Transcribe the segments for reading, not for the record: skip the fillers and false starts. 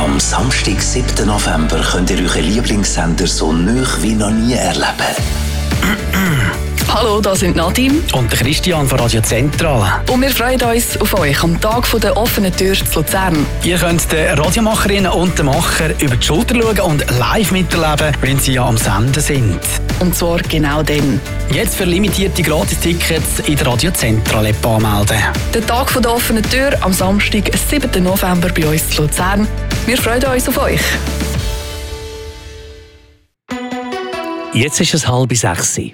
Am Samstag, 7. November, könnt ihr euren Lieblingssender so nah wie noch nie erleben. Hallo, das sind Nadine und der Christian von Radio Zentral. und wir freuen uns auf euch am Tag der offenen Tür zu Luzern. Ihr könnt den Radiomacherinnen und den Macher über die Schulter schauen und live miterleben, wenn sie ja am Senden sind. Und zwar genau dann. Jetzt für limitierte Gratis-Tickets in der Radio Zentral-App anmelden. Der Tag der offenen Tür am Samstag, 7. November bei uns zu Luzern. Wir freuen uns auf euch. Jetzt ist es 5:30.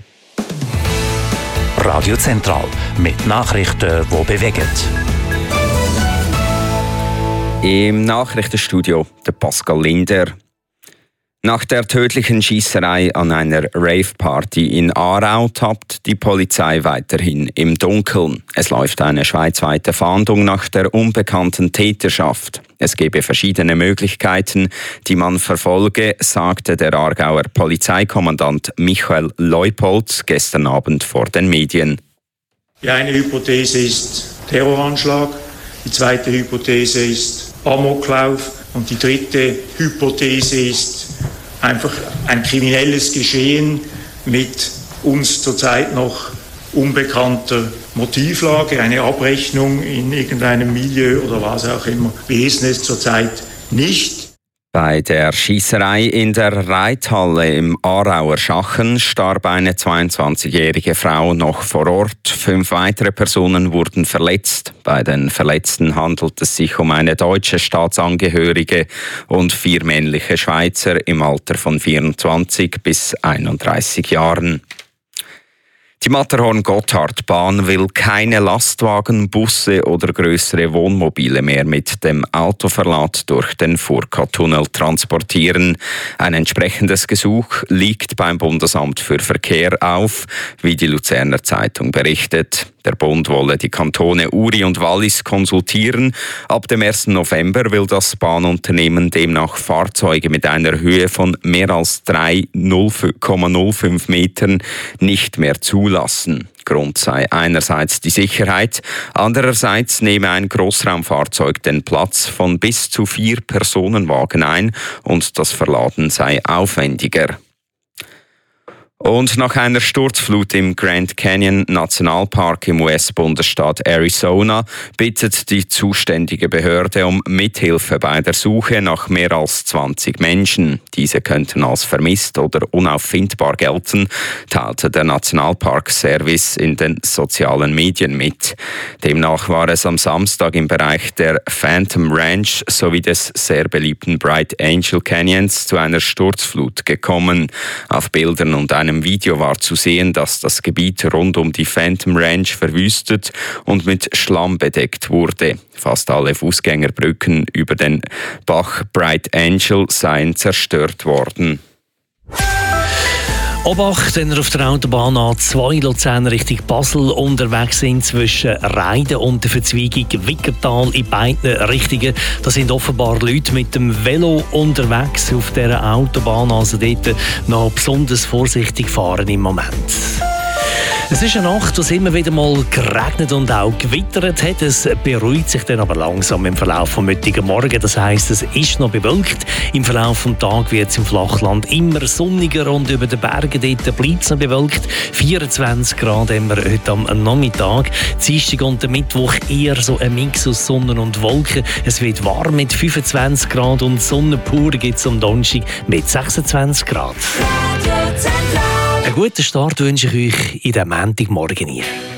Radio Zentral mit Nachrichten, die bewegen. Im Nachrichtenstudio der Pascal Linder. Nach der tödlichen Schießerei an einer Rave-Party in Aarau tappt die Polizei weiterhin im Dunkeln. Es läuft eine schweizweite Fahndung nach der unbekannten Täterschaft. Es gebe verschiedene Möglichkeiten, die man verfolge, sagte der Aargauer Polizeikommandant Michael Leupold gestern Abend vor den Medien. Die eine Hypothese ist Terroranschlag, die zweite Hypothese ist Amoklauf und die dritte Hypothese ist einfach ein kriminelles Geschehen mit uns zurzeit noch unbekannter Motivlage, eine Abrechnung in irgendeinem Milieu oder was auch immer. Wir wissen es zurzeit nicht. Bei der Schießerei in der Reithalle im Aarauer Schachen starb eine 22-jährige Frau noch vor Ort. 5 weitere Personen wurden verletzt. Bei den Verletzten handelt es sich um eine deutsche Staatsangehörige und 4 männliche Schweizer im Alter von 24 bis 31 Jahren. Die Matterhorn-Gotthard-Bahn will keine Lastwagen, Busse oder grössere Wohnmobile mehr mit dem Autoverlad durch den Furka-Tunnel transportieren. Ein entsprechendes Gesuch liegt beim Bundesamt für Verkehr auf, wie die Luzerner Zeitung berichtet. Der Bund wolle die Kantone Uri und Wallis konsultieren. Ab dem 1. November will das Bahnunternehmen demnach Fahrzeuge mit einer Höhe von mehr als 3,05 Metern nicht mehr zulassen. Grund sei einerseits die Sicherheit, andererseits nehme ein Grossraumfahrzeug den Platz von bis zu 4 Personenwagen ein und das Verladen sei aufwendiger. Und nach einer Sturzflut im Grand Canyon Nationalpark im US-Bundesstaat Arizona bittet die zuständige Behörde um Mithilfe bei der Suche nach mehr als 20 Menschen. Diese könnten als vermisst oder unauffindbar gelten, teilte der Nationalpark-Service in den sozialen Medien mit. Demnach war es am Samstag im Bereich der Phantom Ranch sowie des sehr beliebten Bright Angel Canyons zu einer Sturzflut gekommen. Auf Bildern und einem Video war zu sehen, dass das Gebiet rund um die Phantom Ranch verwüstet und mit Schlamm bedeckt wurde. Fast alle Fußgängerbrücken über den Bach Bright Angel seien zerstört worden. Obacht, wenn ihr auf der Autobahn A2 Luzern Richtung Basel unterwegs sind, zwischen Reiden und der Verzweigung Wickertal in beiden Richtungen. Da sind offenbar Leute mit dem Velo unterwegs auf dieser Autobahn, also dort noch besonders vorsichtig fahren im Moment. Es ist eine Nacht, wo es immer wieder mal geregnet und auch gewittert hat. Es beruhigt sich dann aber langsam im Verlauf des heutigen Morgen. Das heisst, es ist noch bewölkt. Im Verlauf des Tages wird es im Flachland immer sonniger und über den Bergen dort bleibt es noch bewölkt. 24 Grad haben wir heute am Nachmittag. Dienstag und der Mittwoch eher so ein Mix aus Sonne und Wolken. Es wird warm mit 25 Grad und Sonne pur gibt es am Donnerstag mit 26 Grad. Einen guten Start wünsche ich euch in diesem Montagmorgen hier.